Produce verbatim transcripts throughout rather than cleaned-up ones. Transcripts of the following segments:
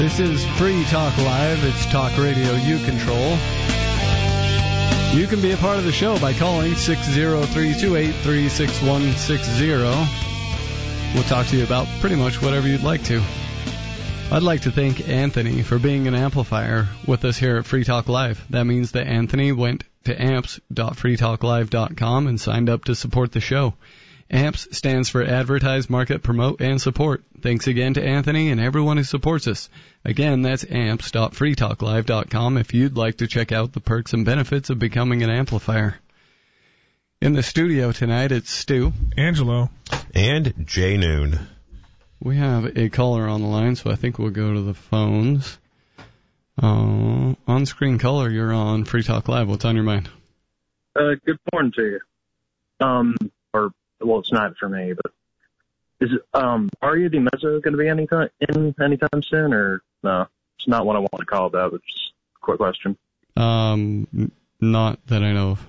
This is Free Talk Live. It's talk radio you control. You can be a part of the show by calling six oh three, two eight three, six one six oh. We'll talk to you about pretty much whatever you'd like to. I'd like to thank Anthony for being an amplifier with us here at Free Talk Live. That means that Anthony went to amps dot free talk live dot com and signed up to support the show. AMPS stands for Advertise, Market, Promote, and Support. Thanks again to Anthony and everyone who supports us. Again, that's amps dot free talk live dot com if you'd like to check out the perks and benefits of becoming an amplifier. In the studio tonight, it's Stu, Angelo, and Jay Noon. We have a caller on the line, so I think we'll go to the phones. Uh, on-screen caller, you're on Free Talk Live. What's on your mind? Uh, good morning to you. Um, or well, it's not for me, but is it, um, Aria Di Mezzo going to be anytime in anytime soon, or no? It's not what I want to call about. But just a quick question. Um, not that I know of.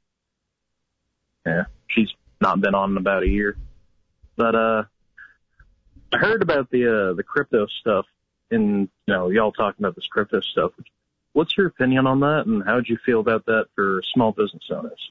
Yeah, she's not been on in about a year, but uh. I heard about the uh, the crypto stuff, and you know, y'all talking about this crypto stuff. What's your opinion on that, and how would you feel about that for small business owners?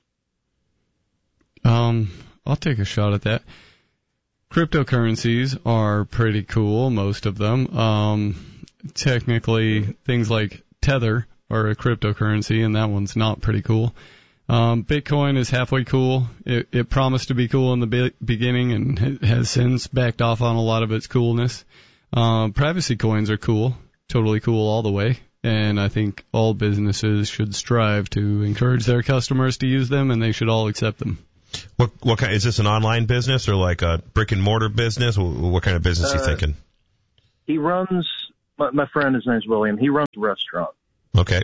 Um, I'll take a shot at that. Cryptocurrencies are pretty cool, most of them. Um, technically, things like Tether are a cryptocurrency, and that one's not pretty cool. Um, Bitcoin is halfway cool. It, it promised to be cool in the be- beginning and has since backed off on a lot of its coolness. Uh, privacy coins are cool, totally cool all the way. And I think all businesses should strive to encourage their customers to use them, and they should all accept them. What what kind? Is this an online business or like a brick and mortar business? What kind of business are you uh, thinking? He runs. My, my friend, his name's William. He runs a restaurant. Okay.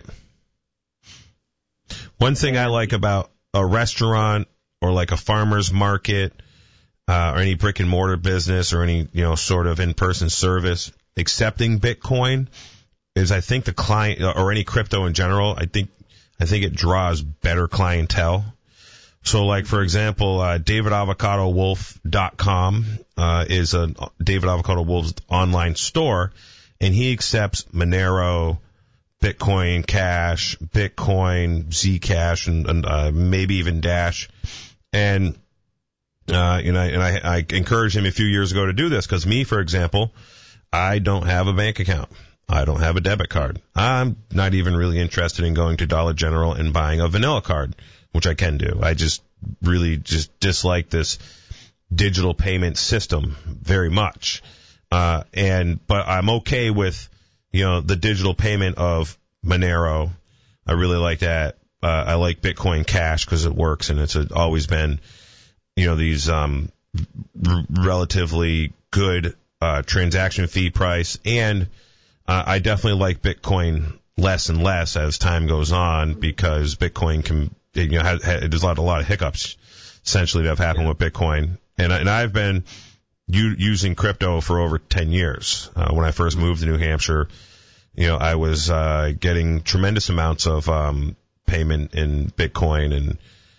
One thing I like about a restaurant or like a farmer's market uh, or any brick and mortar business or any, you know, sort of in-person service accepting Bitcoin is I think the client or any crypto in general, I think I think it draws better clientele. So like, for example, uh, David Avocado Wolf dot com uh, is a David Avocado Wolf's online store, and he accepts Monero, Bitcoin Cash, Bitcoin, Zcash, and, and uh, maybe even Dash. And, uh, you know, and I, I encouraged him a few years ago to do this because me, for example, I don't have a bank account. I don't have a debit card. I'm not even really interested in going to Dollar General and buying a vanilla card, which I can do. I just really just dislike this digital payment system very much. Uh, and, but I'm okay with, you know, the digital payment of Monero. I really like that. Uh, I like Bitcoin Cash because it works, and it's a, always been, you know, these um, r- relatively good uh, transaction fee price. And uh, I definitely like Bitcoin less and less as time goes on because Bitcoin can, you know, has, has, there's a lot, a lot of hiccups essentially that have happened with Bitcoin. And, and I've been u- using crypto for over ten years. Uh, when I first moved to New Hampshire, you know, I was uh, getting tremendous amounts of um, payment in Bitcoin and,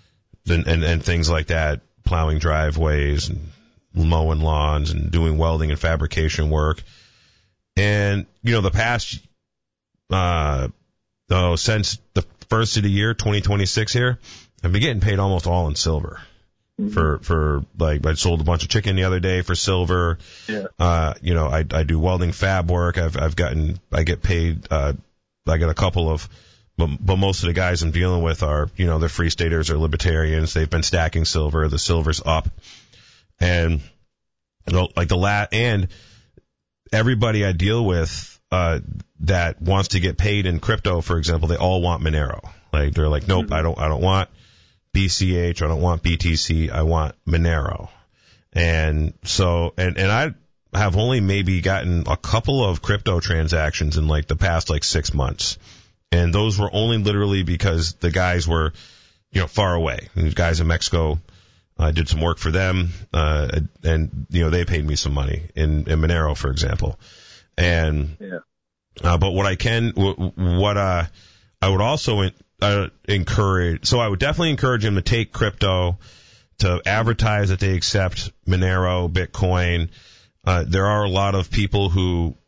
and and things like that, plowing driveways and mowing lawns and doing welding and fabrication work. And, you know, the past, uh, oh, since the first of the year, twenty twenty-six here, I've been getting paid almost all in silver. For, for, like, I sold a bunch of chicken the other day for silver. Yeah. Uh, you know, I, I do welding fab work. I've, I've gotten, I get paid, uh, I get a couple of, but, but most of the guys I'm dealing with are, you know, they're free staters or libertarians. They've been stacking silver. The silver's up. And, you know, like the lat, and everybody I deal with, uh, that wants to get paid in crypto, for example, they all want Monero. Like, they're like, nope, mm-hmm. I don't, I don't want B C H, I don't want B T C, I want Monero. And so, and, and I have only maybe gotten a couple of crypto transactions in like the past like six months. And those were only literally because the guys were, you know, far away. And the guys in Mexico, I uh, did some work for them, uh, and, you know, they paid me some money in, in Monero, for example. And, yeah. uh, but what I can, what, uh, I would also, Uh, encourage, so I would definitely encourage him to take crypto, to advertise that they accept Monero, Bitcoin. Uh, there are a lot of people who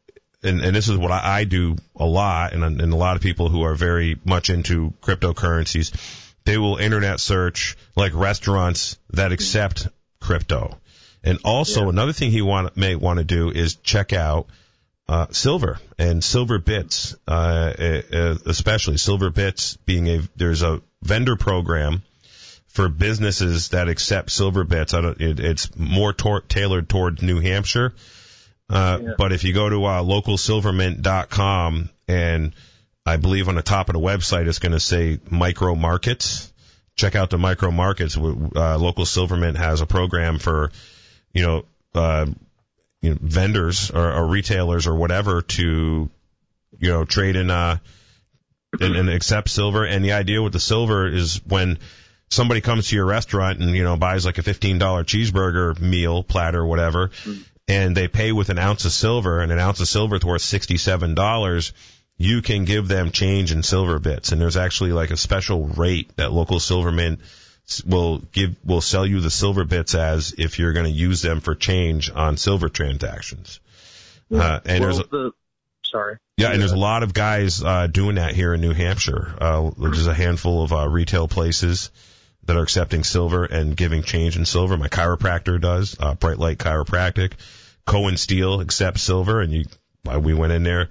and, and this is what I, I do a lot, and, and a lot of people who are very much into cryptocurrencies, they will internet search like restaurants that accept crypto. And also yeah. another thing he want, may want to do is check out uh, silver and silver bits, uh, especially silver bits being a, there's a vendor program for businesses that accept silver bits. I don't, it, it's more tor- tailored toward New Hampshire. Uh, yeah. But if you go to uh, local silver mint dot com, and I believe on the top of the website it's going to say micro markets. Check out the micro markets. Uh, Local Silver Mint has a program for, you know, uh, you know vendors or, or retailers or whatever to, you know, trade in uh and, and accept silver. And the idea with the silver is when somebody comes to your restaurant and, you know, buys like a fifteen dollars cheeseburger meal platter or whatever, mm-hmm. and they pay with an ounce of silver, and an ounce of silver is worth sixty-seven dollars, you can give them change in silver bits. And there's actually like a special rate that Local Silver Mint will give, will sell you the silver bits as if you're going to use them for change on silver transactions. Yeah. Uh, and well, there's a, the, sorry. Yeah, and there's a lot of guys uh, doing that here in New Hampshire. Uh, there's a handful of uh, retail places that are accepting silver and giving change in silver. My chiropractor does, uh, Bright Light Chiropractic. Cohen Steel accepts silver, and you, uh, we went in there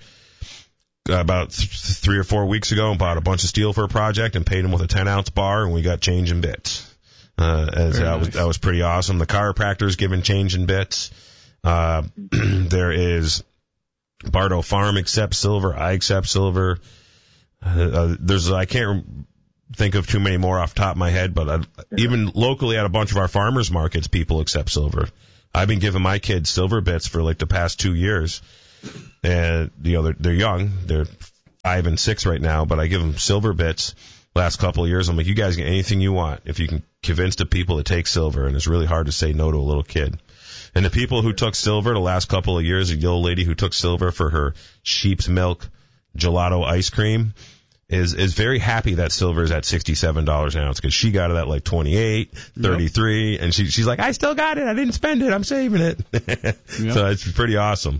about th- three or four weeks ago and bought a bunch of steel for a project and paid them with a ten ounce bar, and we got change in bits. Uh, and that nice. was that was pretty awesome. The chiropractor's giving change in bits. Uh, there is Bardo Farm accepts silver. I accept silver. Uh, uh, there's I can't think of too many more off the top of my head, but I, even locally at a bunch of our farmers markets, people accept silver. I've been giving my kids silver bits for like the past two years. And, you know, they're, they're young. They're five and six right now, but I give them silver bits last couple of years. I'm like, you guys get anything you want if you can convince the people to take silver. And it's really hard to say no to a little kid. And the people who took silver the last couple of years, the old lady who took silver for her sheep's milk gelato ice cream is, is very happy that silver is at sixty-seven dollars an ounce, because she got it at like twenty-eight, thirty-three, yep. and she, she's like, I still got it. I didn't spend it. I'm saving it. Yep. So it's pretty awesome.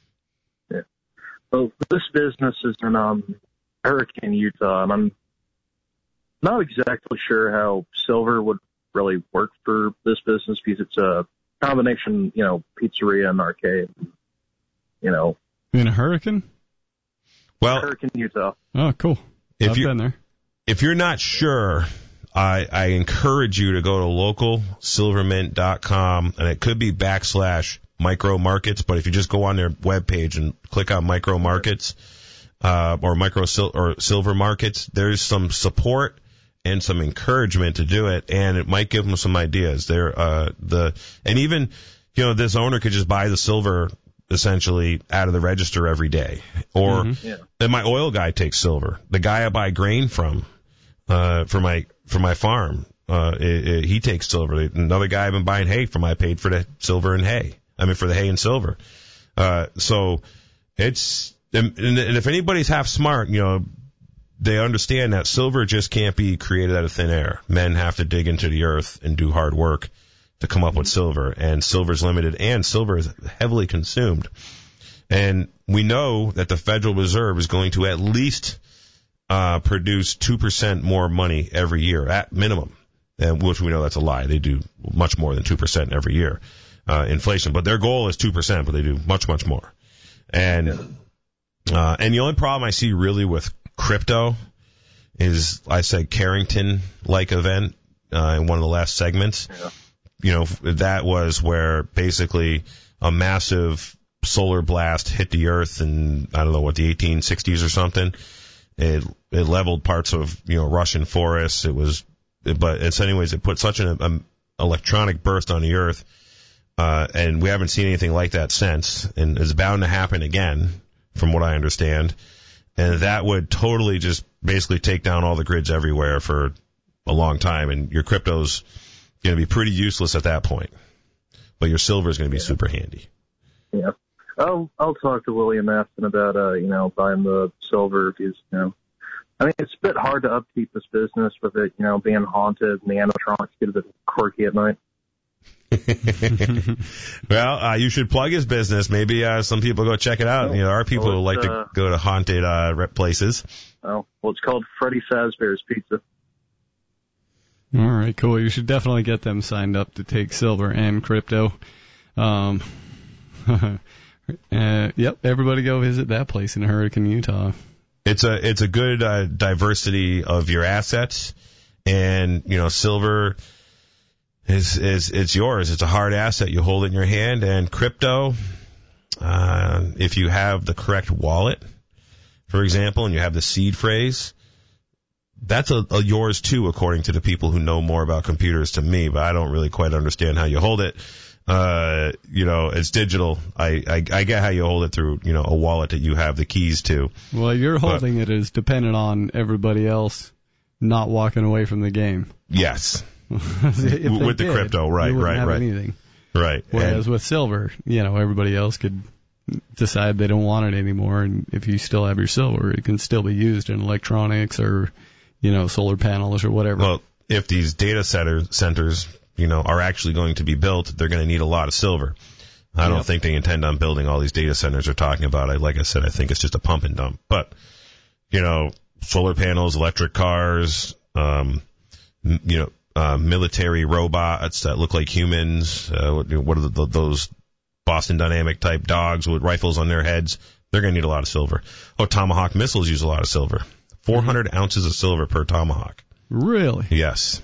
Well, this business is in um, Hurricane, Utah, and I'm not exactly sure how silver would really work for this business, because it's a combination, you know, pizzeria and arcade. You know, in a Hurricane? Well, Hurricane, Utah. Oh, cool. If I've you, been there. If you're not sure, I, I encourage you to go to local silver mint dot com, and it could be backslash micro markets, but if you just go on their webpage and click on micro markets, uh, or micro sil- or silver markets, there's some support and some encouragement to do it, and it might give them some ideas. There, uh, the, and even, you know, this owner could just buy the silver essentially out of the register every day. Or, mm-hmm. yeah. then my oil guy takes silver. The guy I buy grain from, uh, for my, for my farm, uh, it, it, he takes silver. Another guy I've been buying hay from, I paid for the silver and hay. I mean, for the hay and silver. Uh, so it's, and, and if anybody's half smart, you know, they understand that silver just can't be created out of thin air. Men have to dig into the earth and do hard work to come up with silver, and silver's limited, and silver is heavily consumed. And we know that the Federal Reserve is going to at least uh, produce two percent more money every year at minimum, and which we know that's a lie. They do much more than two percent every year. Uh, inflation, but their goal is two percent, but they do much, much more. And, uh, and the only problem I see really with crypto is, I said Carrington-like event, uh, in one of the last segments. Yeah. You know, that was where basically a massive solar blast hit the earth in, I don't know what, the eighteen sixties or something. It, it leveled parts of, you know, Russian forests. It was, but it's anyways, it put such an um, electronic burst on the earth. Uh, and we haven't seen anything like that since, and it's bound to happen again, from what I understand. And that would totally just basically take down all the grids everywhere for a long time, and your crypto's going to be pretty useless at that point. But your silver is going to be yeah. super handy. Yeah. I'll, I'll talk to William Afton about, uh, you know, buying the silver, because, you know, I mean, it's a bit hard to upkeep this business with it, you know, being haunted, and the animatronics get a bit quirky at night. Well, uh, you should plug his business. Maybe uh, some people go check it out. You know, there are people well, who like uh, to go to haunted uh, places. Oh, well, it's called Freddie Fazbear's Pizza. All right, cool. You should definitely get them signed up to take silver and crypto. Um, uh, yep, everybody go visit that place in Hurricane, Utah. It's a it's a good uh, diversity of your assets, and you know, silver is is it's yours. It's a hard asset. You hold it in your hand, and crypto, uh, if you have the correct wallet, for example, and you have the seed phrase, that's a, a yours too, according to the people who know more about computers to me. But I don't really quite understand how you hold it. Uh, you know, it's digital. I, I I get how you hold it through, you know, a wallet that you have the keys to. Well, you're holding but, it is dependent on everybody else not walking away from the game. Yes. With the did, crypto, right, you wouldn't right, have right. anything. Right. Whereas and, with silver, you know, everybody else could decide they don't want it anymore, and if you still have your silver, it can still be used in electronics or, you know, solar panels or whatever. Well, if these data center centers, you know, are actually going to be built, they're going to need a lot of silver. I don't yep. think they intend on building all these data centers they're talking about. I, like I said, I think it's just a pump and dump. But, you know, solar panels, electric cars, um, m- you know, uh, military robots that look like humans. Uh, what, what are the, those Boston Dynamic type dogs with rifles on their heads? They're going to need a lot of silver. Oh, Tomahawk missiles use a lot of silver. four hundred mm-hmm. ounces of silver per Tomahawk. Really? Yes.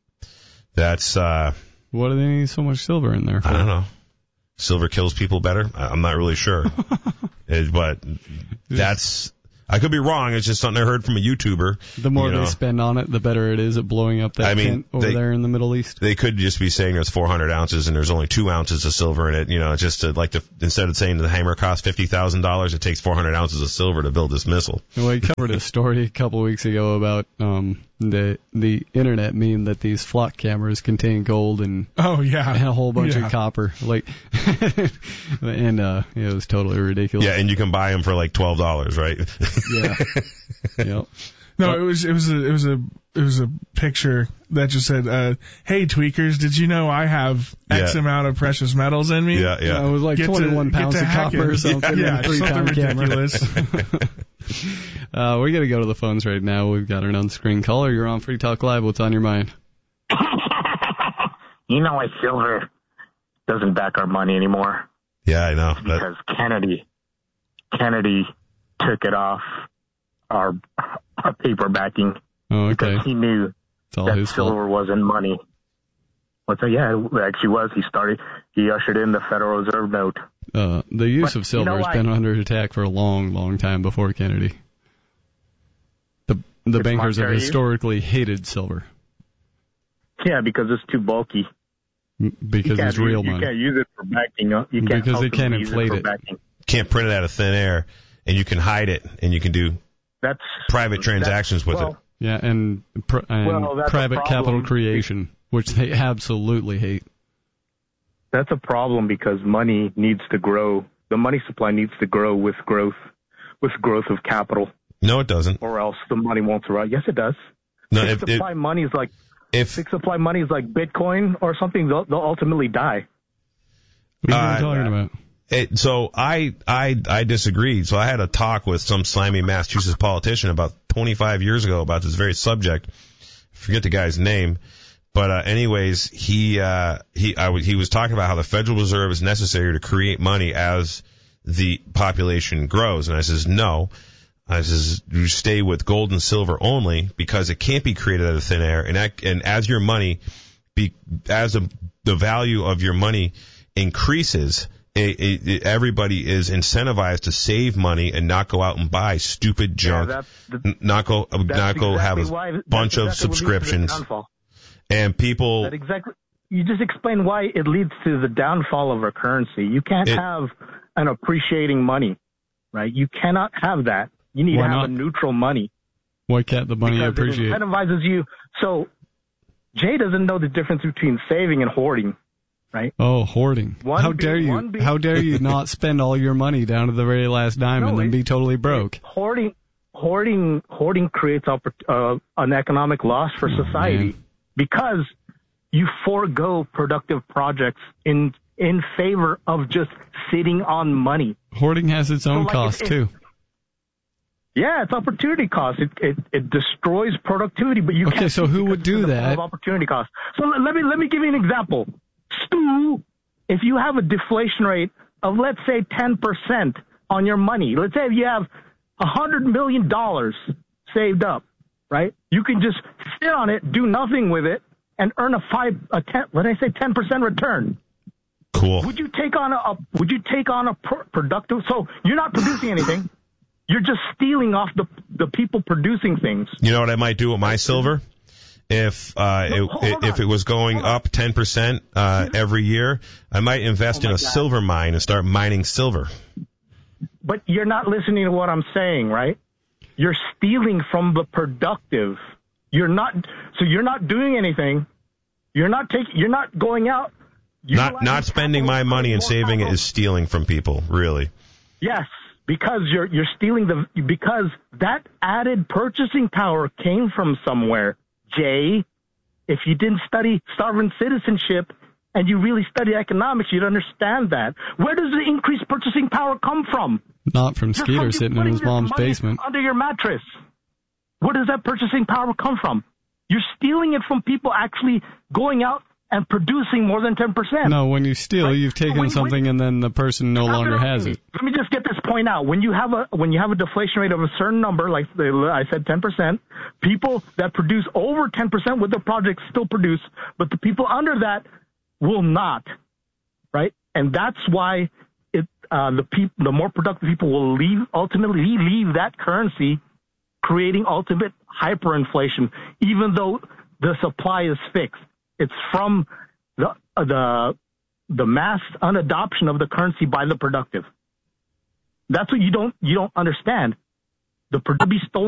That's, uh... What do they need so much silver in there for? I don't know. Silver kills people better? I'm not really sure. it, but that's... I could be wrong. It's just something I heard from a YouTuber. The more you know. they spend on it, the better it is at blowing up that I mean, tent over they, there in the Middle East. They could just be saying there's four hundred ounces and there's only two ounces of silver in it. You know, just to, like, to, instead of saying the hammer costs fifty thousand dollars, it takes four hundred ounces of silver to build this missile. Well, we covered a story a couple weeks ago about um, the the internet meme that these flock cameras contain gold and oh yeah, and a whole bunch yeah. of copper. Like, and uh, it was totally ridiculous. Yeah, and you can buy them for like twelve dollars, right? Yeah. Yep. No, it was it was a it was a it was a picture that just said, uh, "Hey tweakers, did you know I have X yeah. amount of precious metals in me?" Yeah, yeah. Uh, it was like Get twenty-one to, pounds of copper or something. Yeah, and a three something pound ridiculous. uh, we're gonna go to the phones right now. We've got an on-screen caller. You're on Free Talk Live. What's on your mind? You know why silver doesn't back our money anymore? Yeah, I know. Because Kennedy, Kennedy took it off our, our paper backing Oh, okay. because he knew It's all that his silver fault. wasn't money. What's that? Yeah, it actually was. He started, he ushered in the Federal Reserve note. Uh, the use But of silver you know has what? been under attack for a long, long time before Kennedy. The the It's bankers have monetary use? historically hated silver Yeah, because it's too bulky. m- because You it's can't real use, money. You can't use it for backing. You can't Because they can't ultimately use inflate it. it. For backing. Can't print it out of thin air, and you can hide it, and you can do That's private transactions with well, it. Yeah, and, pr- and Well, that's a private problem. capital creation, which they absolutely hate. That's a problem because money needs to grow. The money supply needs to grow with growth, with growth of capital, No, it doesn't. or else the money won't survive. Yes, it does. No, Fixed if, if, supply money is like if fixed supply money is like Bitcoin or something. They'll, they'll ultimately die. What are Uh, you talking about? It, so I, I, I disagreed. So I had a talk with some slimy Massachusetts politician about twenty-five years ago about this very subject. I forget the guy's name, but uh, anyways, he, uh, he, I w- he was talking about how the Federal Reserve is necessary to create money as the population grows. And I says, no. I says, you stay with gold and silver only because it can't be created out of thin air. And, that, and as your money, be, as a, the value of your money increases, It, it, it, everybody is incentivized to save money and not go out and buy stupid junk, Yeah, that, that, n- not go that's not go exactly have a why, that's bunch exactly of what leads to the subscriptions. downfall. And people, That exactly. You just explain why it leads to the downfall of our currency. You can't It- have an appreciating money, right? You cannot have that. You need Why to have not? a neutral money. Why can't the money because appreciate? it incentivizes you. So Jay doesn't know the difference between saving and hoarding, right? Oh, hoarding! One how be- dare you? one be- How dare you not spend all your money down to the very last dime No, and then it- be totally broke? Hoarding, hoarding, hoarding creates oppor- uh, an economic loss for Oh, society man. because you forego productive projects in in favor of just sitting on money. Hoarding has its own So, like, cost, it- it- too. Yeah, it's opportunity cost. It it, it destroys productivity, but you Okay, can't. so who because would do it's in the that? form of opportunity cost. So let, let me let me give you an example. Stu, if you have a deflation rate of let's say ten percent on your money, let's say if you have a hundred million dollars saved up, right? You can just sit on it, do nothing with it, and earn a five a ten. What did I say? Ten percent return. Cool. Would you take on a, a would you take on a pr- productive? So you're not producing anything. You're just stealing off the the people producing things. You know what I might do with my silver? If uh, No, it, hold it, if on. it was going up ten percent uh, every year, I might invest Oh in my a God. silver mine and start mining silver. But you're not listening to what I'm saying, right? You're stealing from the productive. You're not. So you're not doing anything. You're not taking. You're not going out. Not utilizing not spending capital, my money and creating more saving it capital. is stealing from people, really. Yes, because you're you're stealing the because that added purchasing power came from somewhere. Jay, if you didn't study sovereign citizenship and you really study economics, you'd understand that. Where does the increased purchasing power come from? Not from Just Skeeter from you sitting in putting his this mom's money basement. under your mattress. Where does that purchasing power come from? You're stealing it from people actually going out and producing more than ten percent. No, when you steal, Right. you've taken When- something and then the person no Stop longer has interrupting it. me. Let me just get this point out. When you have a when you have a deflation rate of a certain number, like the, I said, ten percent, people that produce over ten percent with their projects still produce, but the people under that will not, right? And that's why it uh, the peop- the more productive people will leave ultimately leave that currency, creating ultimate hyperinflation, even though the supply is fixed. It's from the uh, the the mass unadoption of the currency by the productive. That's what you don't you don't understand. The productive be stolen